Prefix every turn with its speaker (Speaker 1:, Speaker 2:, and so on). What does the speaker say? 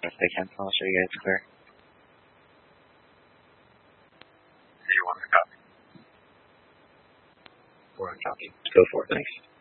Speaker 1: best I can. I'll show you guys clear.
Speaker 2: You're on copy.
Speaker 1: We're on copy. Go for it. Thanks.